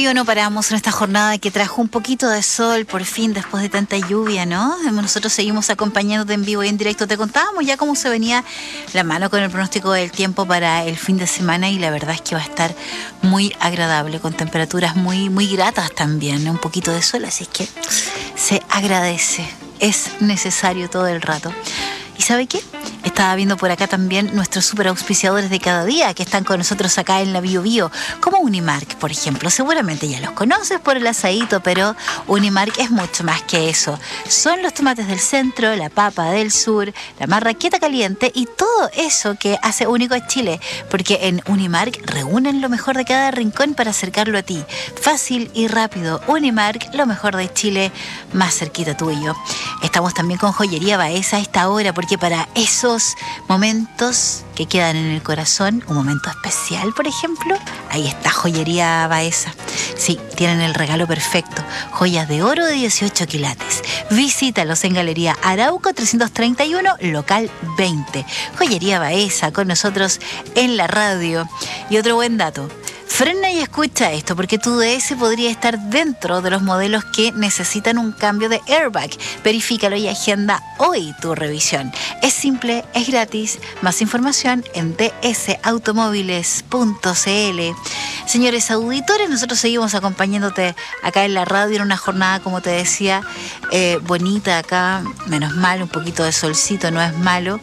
Bio no paramos en esta jornada que trajo un poquito de sol, por fin, después de tanta lluvia, ¿no? Nosotros seguimos acompañándote en vivo y en directo. Te contábamos ya cómo se venía la mano con el pronóstico del tiempo para el fin de semana y la verdad es que va a estar muy agradable, con temperaturas muy, muy gratas también, ¿no? Un poquito de sol, así es que se agradece, es necesario todo el rato. ¿Y sabe qué? Estaba viendo por acá también nuestros super auspiciadores de cada día que están con nosotros acá en la Bio Bio, como Unimark, por ejemplo. Seguramente ya los conoces por el asadito, pero Unimark es mucho más que eso. Son los tomates del centro, la papa del sur, la marraqueta caliente y todo eso que hace único a Chile, porque en Unimark reúnen lo mejor de cada rincón para acercarlo a ti. Fácil y rápido. Unimark, lo mejor de Chile, más cerquita tuyo. Estamos también con Joyería Baeza a esta hora, porque para esos momentos que quedan en el corazón, un momento especial, por ejemplo, ahí está Joyería Baeza. Sí, tienen el regalo perfecto. Joyas de oro de 18 quilates. Visítalos en Galería Arauco 331, local 20. Joyería Baeza, con nosotros en la radio. Y otro buen dato. Frena y escucha esto, porque tu DS podría estar dentro de los modelos que necesitan un cambio de airbag. Verifícalo y agenda hoy tu revisión. Es simple, es gratis. Más información en dsautomóviles.cl. Señores auditores, nosotros seguimos acompañándote acá en la radio en una jornada, como te decía, bonita acá. Menos mal, un poquito de solcito no es malo.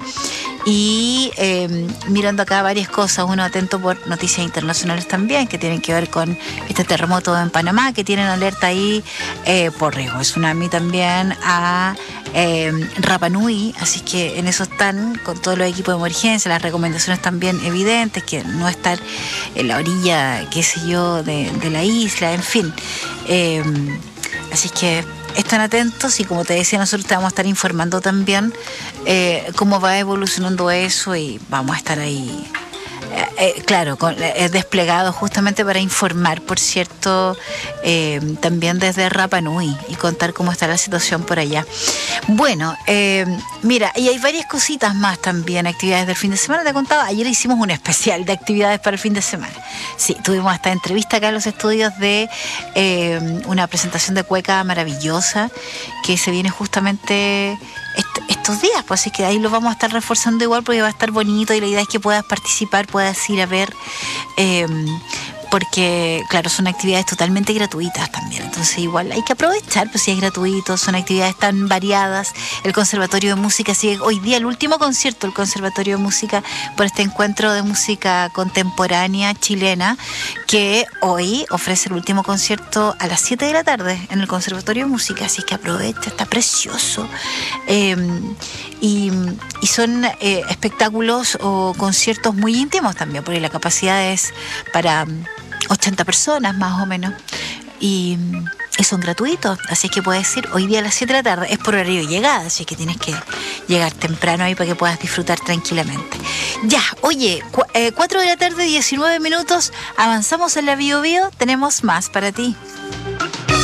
Y mirando acá varias cosas, uno atento por noticias internacionales también que tienen que ver con este terremoto en Panamá, que tienen alerta ahí por riesgo de tsunami también a Rapa Nui, así que en eso están con todos los equipos de emergencia, las recomendaciones también evidentes, que no estar en la orilla, qué sé yo, de la isla, en fin, así que están atentos y como te decía, nosotros te vamos a estar informando también cómo va evolucionando eso y vamos a estar ahí, claro, desplegado justamente para informar, por cierto, también desde Rapa Nui y contar cómo está la situación por allá. Bueno, mira, y hay varias cositas más también, actividades del fin de semana. Te contaba, ayer hicimos un especial de actividades para el fin de semana. Sí, tuvimos esta entrevista acá en los estudios de una presentación de cueca maravillosa que se viene justamente estos días, pues así que ahí lo vamos a estar reforzando igual porque va a estar bonito y la idea es que puedas participar, puedas ir a ver, porque claro, son actividades totalmente gratuitas también, entonces igual hay que aprovechar, pues si es gratuito, son actividades tan variadas. El Conservatorio de Música sigue hoy día el último concierto del Conservatorio de Música por este encuentro de música contemporánea chilena, que hoy ofrece el último concierto a las 7 de la tarde en el Conservatorio de Música, así que aprovecha, está precioso. Y son espectáculos o conciertos muy íntimos también, porque la capacidad es para 80 personas más o menos y son gratuitos, así que puedes ir hoy día a las 7 de la tarde, es por horario de llegada, así que tienes que llegar temprano ahí para que puedas disfrutar tranquilamente. Ya, oye, 4 de la tarde, 19 minutos, avanzamos en la Bio Bio, tenemos más para ti.